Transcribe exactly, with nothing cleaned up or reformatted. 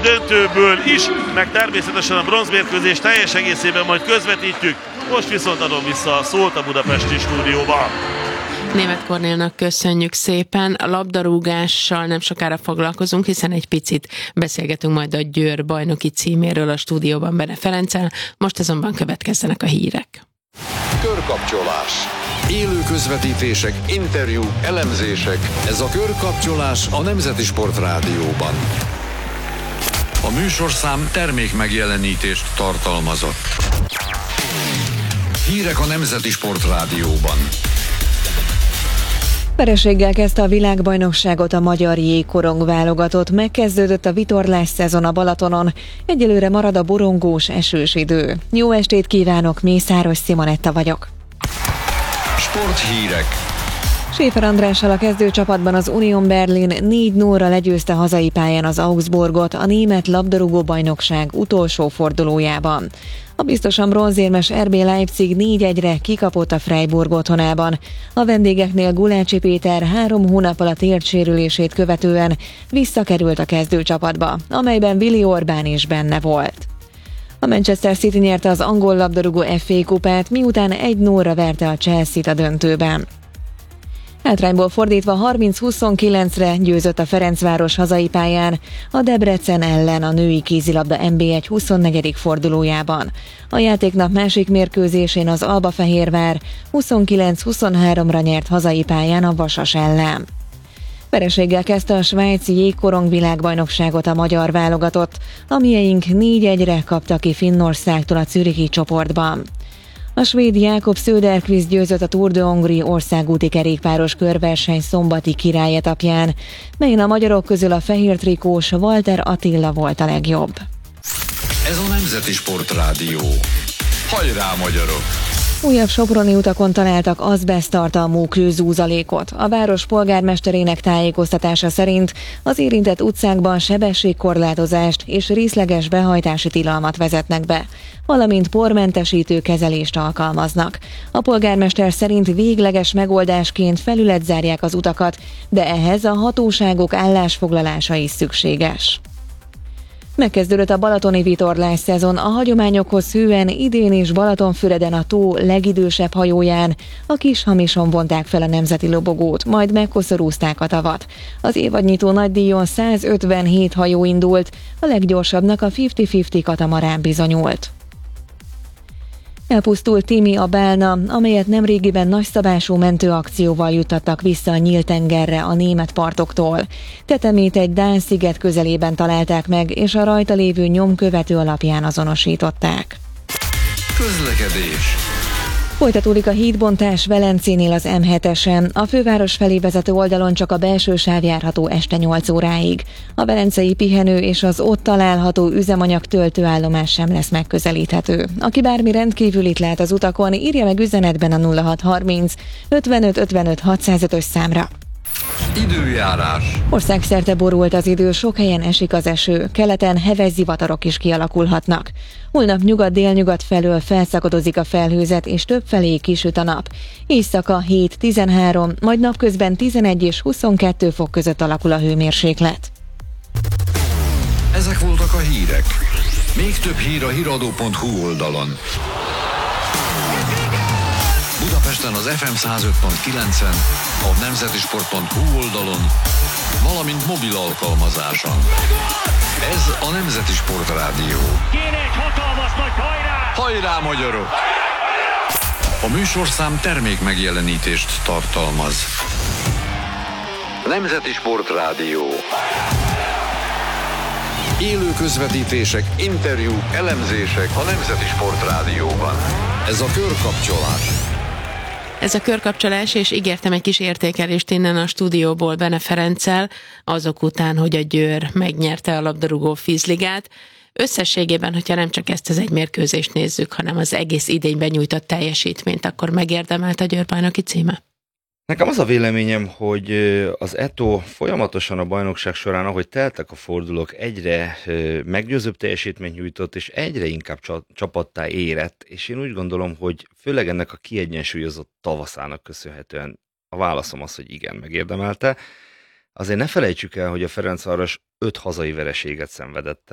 döntőből is, meg természetesen a bronzmérkőzés teljes egészében majd közvetítjük. Most viszont adom vissza a szót a budapesti stúdióba. Németh Kornélnak köszönjük szépen. A labdarúgással nem sokára foglalkozunk, hiszen egy picit beszélgetünk majd a Győr bajnoki címéről a stúdióban Bene Ferenccel. Most azonban következzenek a hírek. Körkapcsolás. Élő közvetítések, interjúk, elemzések. Ez a Körkapcsolás a Nemzeti Sport Rádióban. A műsorszám termék megjelenítést tartalmazott. Hírek a Nemzeti Sport Rádióban. Vereséggel kezdte a világbajnokságot a magyar jégkorong válogatott, megkezdődött a vitorlás szezon a Balatonon, egyelőre marad a borongós, esős idő. Jó estét kívánok, Mészáros Simonetta vagyok. Sporthírek. Schäfer Andrással a kezdőcsapatban az Union Berlin négy nulla legyőzte hazai pályán az Augsburgot a német labdarúgó-bajnokság utolsó fordulójában. A biztosan bronzérmes er bé Leipzig négy egyre kikapott a Freiburg otthonában. A vendégeknél Gulácsi Péter három hónap alatt ért sérülését követően visszakerült a kezdőcsapatba, amelyben Willi Orbán is benne volt. A Manchester City nyerte az angol labdarúgó ef á kupát, miután egy nulla verte a Chelsea-t a döntőben. Hátrányból fordítva harminc huszonkilencre győzött a Ferencváros hazai pályán a Debrecen ellen a női kézilabda en bé egy huszonnegyedik fordulójában. A játéknap másik mérkőzésén az Albafehérvár huszonkilenc huszonháromra nyert hazai pályán a Vasas ellen. Vereséggel kezdte a svájci jégkorong világbajnokságot a magyar válogatott, amilyeink négy egyre kaptak ki Finnországtól a zürichi csoportban. A svéd Jakob Söderqvist győzött a Tour de Hongrie országúti kerékpáros körverseny szombati királyetapján, melyen a magyarok közül a fehér trikós Walter Attila volt a legjobb. Ez a Nemzeti Sport Rádió. Hajrá, magyarok! Újabb soproni utakon találtak azbeszttartalmú kőzúzalékot. A város polgármesterének tájékoztatása szerint az érintett utcákban sebességkorlátozást és részleges behajtási tilalmat vezetnek be, valamint pormentesítő kezelést alkalmaznak. A polgármester szerint végleges megoldásként felületzárják az utakat, de ehhez a hatóságok állásfoglalása is szükséges. Megkezdődött a balatoni vitorlás szezon, a hagyományokhoz hűen idén is Balatonfüreden a tó legidősebb hajóján a Kishamisson vonták fel a nemzeti lobogót, majd megkoszorúzták a tavat. Az évadnyitó nagydíjon százötvenhét hajó indult, a leggyorsabbnak a ötven-ötven katamarán bizonyult. Elpusztult Timi a bálna, amelyet nemrégiben nagyszabású mentőakcióval juttattak vissza a nyílt tengerre a német partoktól. Tetemét egy dán sziget közelében találták meg, és a rajta lévő nyomkövető alapján azonosították. Közlekedés. Folytatódik a hídbontás Velencénél az em hetesen. A főváros felé vezető oldalon csak a belső sáv járható este nyolc óráig. A velencei pihenő és az ott található üzemanyag töltőállomás sem lesz megközelíthető. Aki bármi rendkívülit lát az utakon, írja meg üzenetben a nulla hat harminc ötvenöt ötvenöt hatszázötös számra. Időjárás. Országszerte borult az idő, sok helyen esik az eső, keleten heves zivatarok is kialakulhatnak. Holnap nyugat-délnyugat felől felszakadozik a felhőzet, és több felé kisüt a nap. Éjszaka hét-tizenhárom, majd napközben tizenegy és huszonkettő fok között alakul a hőmérséklet. Ezek voltak a hírek. Még több hír a híradó pont hu oldalon. Budapesten az ef em száz öt pont kilencen, a nemzetisport pont hu oldalon, valamint mobil alkalmazáson. Ez a Nemzeti Sport Rádió. Kéne egy hatalmas nagy hajrá! Hajrá, magyarok! A műsorszám termék megjelenítést tartalmaz. Nemzeti Sport Rádió. Élő közvetítések, interjúk, elemzések a Nemzeti Sport Rádióban. Ez a Körkapcsolás. Ez a körkapcsolás, és ígértem egy kis értékelést innen a stúdióból Bene Ferenccel, azok után, hogy a Győr megnyerte a labdarúgó vízligát. Összességében, hogyha nem csak ezt az egy mérkőzést nézzük, hanem az egész idényben nyújtott teljesítményt, akkor megérdemelt a Győr bajnoki címe? Nekem az a véleményem, hogy az é té o folyamatosan a bajnokság során, ahogy teltek a fordulók, egyre meggyőzőbb teljesítményt nyújtott, és egyre inkább csapattá érett, és én úgy gondolom, hogy főleg ennek a kiegyensúlyozott tavaszának köszönhetően a válaszom az, hogy igen, megérdemelte. Azért ne felejtsük el, hogy a Ferencváros öt hazai vereséget szenvedett